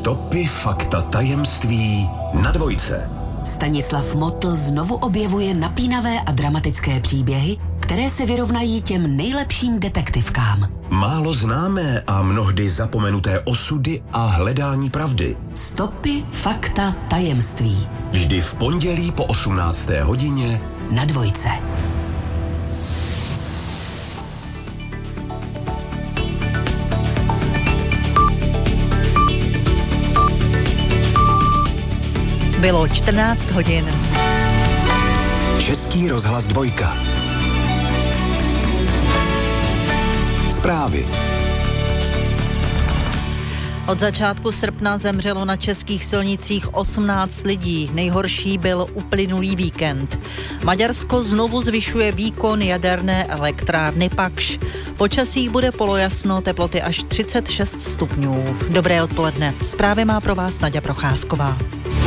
Stopy, fakta, tajemství na Dvojce. Stanislav Motl znovu objevuje napínavé a dramatické příběhy, které se vyrovnají těm nejlepším detektivkám. Málo známé a mnohdy zapomenuté osudy a hledání pravdy. Stopy, fakta, tajemství. Vždy v pondělí po 18. hodině na Dvojce. Bylo 14 hodin. Český rozhlas Dvojka. Zprávy. Od začátku srpna zemřelo na českých silnicích 18 lidí. Nejhorší byl uplynulý víkend. Maďarsko znovu zvyšuje výkon jaderné elektrárny Pakš. Počasí bude polojasno, teploty až 36 stupňů. Dobré odpoledne. Zprávy má pro vás Naďa Procházková.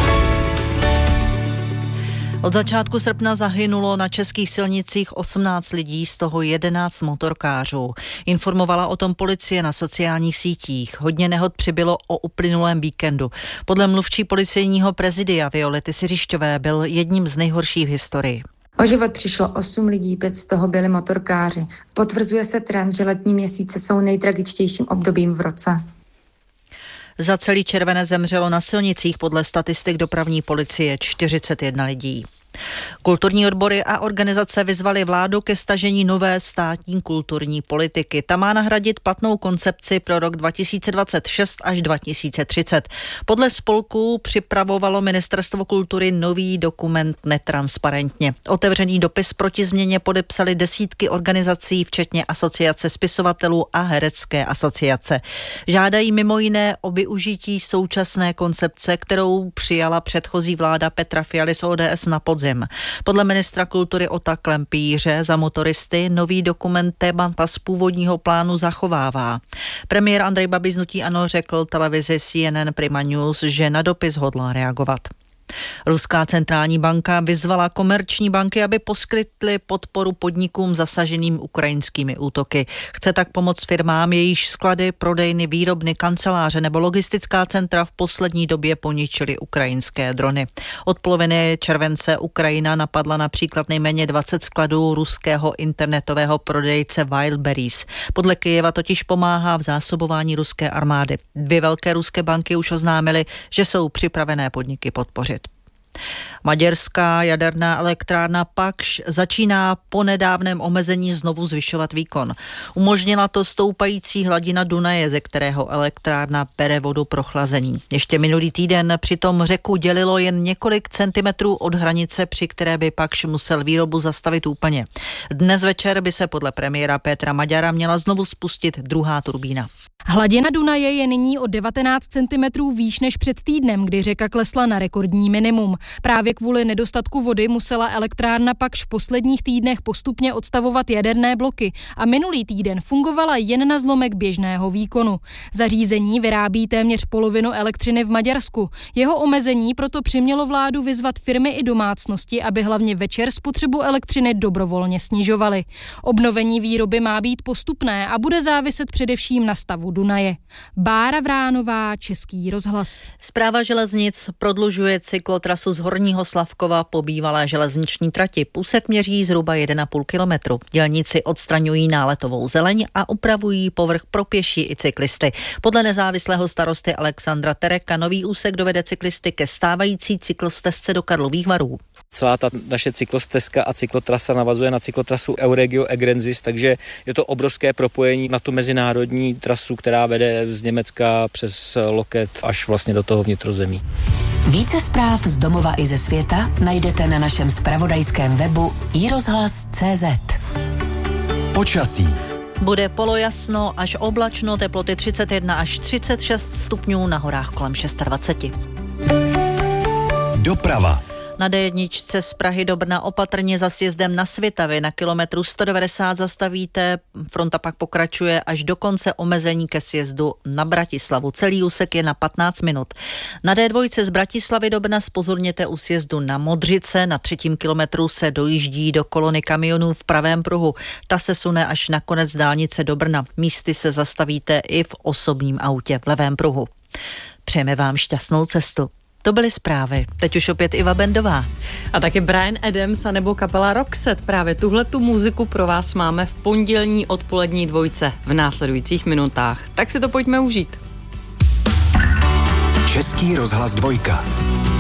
Od začátku srpna zahynulo na českých silnicích 18 lidí, z toho 11 motorkářů. Informovala o tom policie na sociálních sítích. Hodně nehod přibylo o uplynulém víkendu. Podle mluvčí policejního prezidia Violety Siřišťové byl jedním z nejhorších v historii. O život přišlo 8 lidí, 5 z toho byli motorkáři. Potvrzuje se trend, že letní měsíce jsou nejtragičtějším obdobím v roce. Za celý červenec zemřelo na silnicích podle statistik dopravní policie 41 lidí. Kulturní odbory a organizace vyzvaly vládu ke stažení nové státní kulturní politiky. Ta má nahradit platnou koncepci pro rok 2026 až 2030. Podle spolků připravovalo Ministerstvo kultury nový dokument netransparentně. Otevřený dopis proti změně podepsali desítky organizací, včetně Asociace spisovatelů a Herecké asociace. Žádají mimo jiné o využití současné koncepce, kterou přijala předchozí vláda Petra Fialy z ODS na podzim. Podle ministra kultury Ota Klempíře za motoristy nový dokument témata z původního plánu zachovává. Premiér Andrej Babiš z hnutí ANO řekl televizi CNN Prima News, že na dopis hodlá reagovat. Ruská centrální banka vyzvala komerční banky, aby poskytly podporu podnikům zasaženým ukrajinskými útoky. Chce tak pomoct firmám, jejíž sklady, prodejny, výrobny, kanceláře nebo logistická centra v poslední době poničily ukrajinské drony. Od poloviny července Ukrajina napadla například nejméně 20 skladů ruského internetového prodejce Wildberries. Podle Kyjeva totiž pomáhá v zásobování ruské armády. 2 velké ruské banky už oznámily, že jsou připravené podniky podpořit. Maďarská jaderná elektrárna Pakš začíná po nedávném omezení znovu zvyšovat výkon. Umožnila to stoupající hladina Dunaje, ze kterého elektrárna bere vodu pro chlazení. Ještě minulý týden přitom řeku dělilo jen několik centimetrů od hranice, při které by Pakš musel výrobu zastavit úplně. Dnes večer by se podle premiéra Petra Maďara měla znovu spustit druhá turbína. Hladina Dunaje je nyní o 19 cm výš než před týdnem, kdy řeka klesla na rekordní minimum. Právě kvůli nedostatku vody musela elektrárna Pakš v posledních týdnech postupně odstavovat jaderné bloky a minulý týden fungovala jen na zlomek běžného výkonu. Zařízení vyrábí téměř polovinu elektřiny v Maďarsku. Jeho omezení proto přimělo vládu vyzvat firmy i domácnosti, aby hlavně večer spotřebu elektřiny dobrovolně snižovaly. Obnovení výroby má být postupné a bude záviset především na stavu Dunaje. Bára Vránová, Český rozhlas. Správa železnic prodlužuje cyklotrasu z Horního Slavkova po bývalé železniční trati. Úsek měří zhruba 1,5 kilometru. Dělníci odstraňují náletovou zeleň a upravují povrch pro pěší i cyklisty. Podle nezávislého starosty Alexandra Tereka nový úsek dovede cyklisty ke stávající cyklostezce do Karlových Varů. Celá ta naše cyklostezka a cyklotrasa navazuje na cyklotrasu Euregio Egrensis, takže je to obrovské propojení na tu mezinárodní trasu, která vede z Německa přes Loket až vlastně do toho vnitrozemí. Více zpráv z domova i ze světa najdete na našem zpravodajském webu iRozhlas.cz. Počasí. Bude polojasno až oblačno, teploty 31 až 36 stupňů, na horách kolem 26. Doprava. Na D1 z Prahy do Brna opatrně za sjezdem na Svitavy. Na kilometru 190 zastavíte, fronta pak pokračuje až do konce omezení ke sjezdu na Bratislavu. Celý úsek je na 15 minut. Na D2 z Bratislavy do Brna zpozorněte u sjezdu na Modřice. Na 3. kilometru se dojíždí do kolony kamionů v pravém pruhu. Ta se sune až na konec dálnice do Brna. Místy se zastavíte i v osobním autě v levém pruhu. Přejeme vám šťastnou cestu. To byly zprávy. Teď už opět Iva Bendová. A taky Bryan Adams a nebo kapela Roxette. Právě tuhletu muziku pro vás máme v pondělní odpolední dvojce v následujících minutách. Tak si to pojďme užít. Český rozhlas 2.